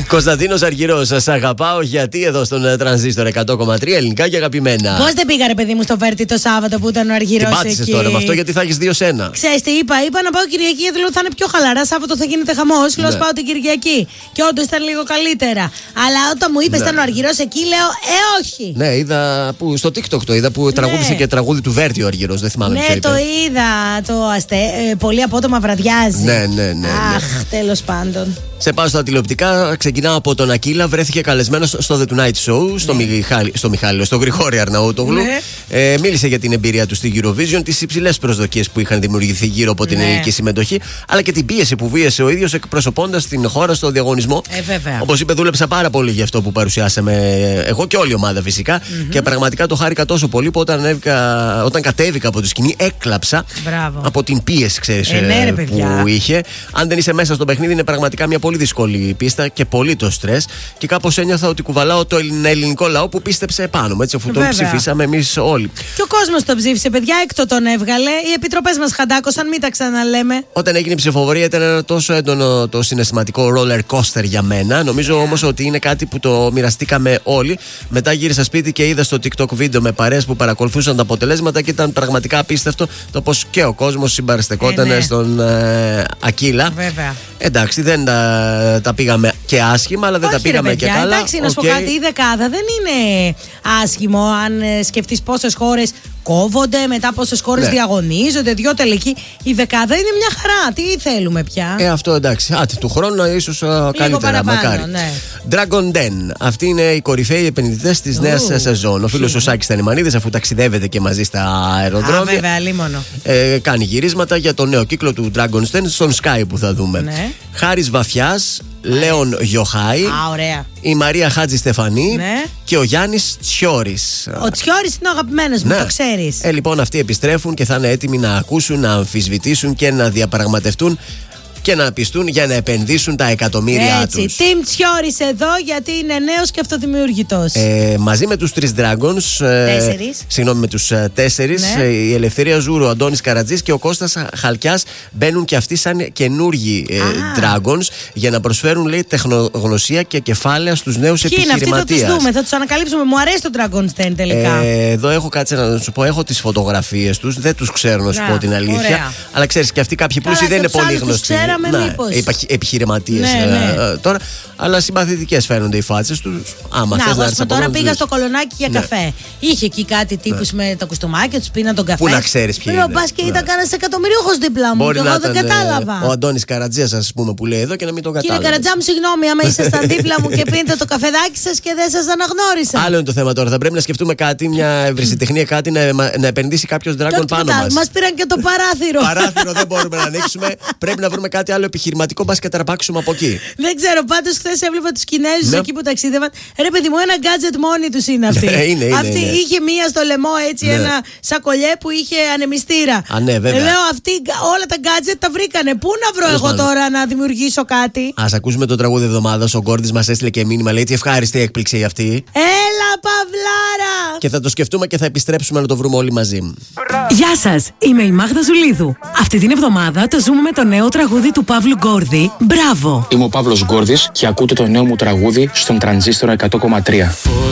Κωνσταντίνος Αργυρός, σας αγαπάω γιατί εδώ στον Τρανζίστορ 100,3 ελληνικά και αγαπημένα. Πώς δεν πήγα, ρε παιδί μου, στο Βέρτι το Σάββατο που ήταν ο Αργυρός εκεί. Τι πάτησες τώρα με αυτό, γιατί θα έχεις 2-1. Ξέρεις τι είπα να πάω Κυριακή γιατί λέω θα είναι πιο χαλαρά. Σάββατο θα γίνεται χαμός. Λέω πάω την Κυριακή. Και όντως ήταν λίγο καλύτερα. Αλλά όταν μου είπες ήταν ο Αργυρός εκεί, λέω όχι. Ναι, είδα που στο TikTok το είδα που τραγούδισε και τραγούδι του Βέρτι ο Αργυρός. Δεν θυμάμαι ποιο είπε. Ναι, το είδα. Πολύ απότομα βραδιάζει. Ναι. Αχ, τέλος πάντων. Σε πάω στα τηλεοπτικά. Ξεκινάω από τον Ακύλα. Βρέθηκε καλεσμένος στο The Tonight Show, στον Γρηγόρη Αρναούτογλου. Μίλησε για την εμπειρία του στη Eurovision, τις υψηλές προσδοκίες που είχαν δημιουργηθεί γύρω από την ελληνική συμμετοχή, αλλά και την πίεση που βίασε ο ίδιος εκπροσωπώντας την χώρα στο διαγωνισμό. Όπως είπε, δούλεψα πάρα πολύ για αυτό που παρουσιάσαμε εγώ και όλη η ομάδα φυσικά. Και πραγματικά το χάρηκα τόσο πολύ που όταν κατέβηκα από τη σκηνή, έκλαψα από την πίεση, ξέρεις, που είχε. Αν δεν είσαι μέσα στο παιχνίδι, είναι πραγματικά μια πολύ δύσκολη πίστα και πολύ το στρες. Και κάπως ένιωθα ότι κουβαλάω το ελληνικό λαό που πίστεψε επάνω μου, έτσι, αφού τον ψηφίσαμε εμείς όλοι. Και ο κόσμος τον ψήφισε, παιδιά, έκτο τον έβγαλε. Οι επιτροπές μας χαντάκωσαν, μην τα ξαναλέμε. Όταν έγινε η ψηφοφορία ήταν ένα τόσο έντονο το συναισθηματικό roller coaster για μένα. Νομίζω όμως ότι είναι κάτι που το μοιραστήκαμε όλοι. Μετά γύρισα σπίτι και είδα στο TikTok βίντεο με παρέες που παρακολουθούσαν τα αποτελέσματα και ήταν πραγματικά απίστευτο το πως και ο κόσμος συμπαραστεκόταν στον Ακύλα. Βέβαια. Εντάξει, δεν τα πήγαμε και άσχημα, αλλά δεν τα πήγαμε και καλά. Εντάξει, να σου πω κάτι, η δεκάδα δεν είναι άσχημο αν σκεφτείς πόσες χώρες κόβονται, μετά πόσες χώρες διαγωνίζονται, 2 τελικοί. Η δεκάδα είναι μια χαρά. Τι θέλουμε πια. Αυτό εντάξει. Του χρόνου ίσως καλύτερα. Παραπάνω, μακάρι. Ναι. Dragon Den. Αυτοί είναι οι κορυφαίοι επενδυτές της νέας σεζόν. Ο φίλος ο Σάκης Τανιμανίδης, αφού ταξιδεύεται και μαζί στα αεροδρόμια. Βέβαια, λίμωνο. Κάνει γυρίσματα για το νέο κύκλο του Dragon Den στον Sky που θα δούμε. Ναι. Χάρης Βαφιάς, Λέων Γιοχάη, ωραία. η Μαρία Χάτζη Στεφανή και ο Γιάννης Τσιόρης. Ο Τσιόρης είναι ο αγαπημένος μου, το ξέρεις. Λοιπόν, αυτοί επιστρέφουν και θα είναι έτοιμοι να ακούσουν, να αμφισβητήσουν και να διαπραγματευτούν και να πιστούν για να επενδύσουν τα εκατομμύρια τους. Team Τσιόρης εδώ, γιατί είναι νέος και αυτοδημιουργητός. Μαζί με τους 3 Dragons. 4. Συγγνώμη, με τους 4. Η Ελευθερία Ζούρου, ο Αντώνης Καρατζής και ο Κώστας Χαλκιάς μπαίνουν και αυτοί σαν καινούργοι Dragons για να προσφέρουν, λέει, τεχνογνωσία και κεφάλαια στους νέους επιχειρηματίες. Θα τους δούμε, θα τους ανακαλύψουμε. Μου αρέσει το Dragon's Den τελικά. Εδώ έχω κάτσε να σου πω, έχω τις φωτογραφίες τους. Δεν τους ξέρω, να σου πω την αλήθεια. Ωραία. Αλλά ξέρεις, και αυτοί κάποιοι πλούσιοι δεν είναι πολύ γνωστοί. Επιχειρηματίες τώρα, αλλά συμπαθητικές φαίνονται οι φάτσες τους. Τώρα πήγα στο Κολονάκι για καφέ. Είχε εκεί κάτι τύπους με τα κουστούμάκια τους, πίναν τον καφέ. Πού να ξέρεις ποιοι είναι. Μπας και ήταν κανένας εκατομμυρίουχος δίπλα μου. Εγώ δεν κατάλαβα. Ο Αντώνης Καρατζίας, ας πούμε, που λέει εδώ και να μην τον κατάλαβα. Κύριε Καρατζά μου, συγγνώμη, άμα ήσασταν δίπλα μου και πίνετε το καφεδάκι σας και δεν σας αναγνώρισα. Άλλο είναι το θέμα τώρα. Θα πρέπει να σκεφτούμε κάτι, μια ευρεσιτεχνία, κάτι να επενδύσει κάποιος Dragon πάνω μας. Μας πήραν και το παράθυρο. Παράθυρο δεν μπορούμε να ανοίξουμε. Πρέπει να βρούμε κάτι άλλο επιχειρηματικό, μπας και ταραπάξουμε από εκεί. Δεν ξέρω, πάντως χθες έβλεπα τους Κινέζους εκεί που ταξίδευαν. Ρε παιδί μου, ένα gadget μόνοι τους είναι αυτοί. Αυτή είχε μία στο λαιμό, έτσι, ένα σακολιέ που είχε ανεμιστήρα. Λέω, αυτοί όλα τα gadget τα βρήκανε. Πού να βρω εγώ τώρα να δημιουργήσω κάτι. Ας ακούσουμε το τραγούδι εβδομάδας. Ο Γκόρντις μας έστειλε και μήνυμα, λέει, τι ευχάριστη έκπληξη για αυτή. Έλα, Παυλάρα! Και θα το σκεφτούμε και θα επιστρέψουμε να το βρούμε όλοι μαζί. Γεια σας, είμαι η Μάγδα Ζουλίδου. Αυτή την εβδομάδα το ζούμε με το νέο τραγούδι του Παύλου Γκόρδη. Μπράβο! Είμαι ο Παύλος Γκόρδης και ακούτε το νέο μου τραγούδι στον Τρανζίστορ 100,3.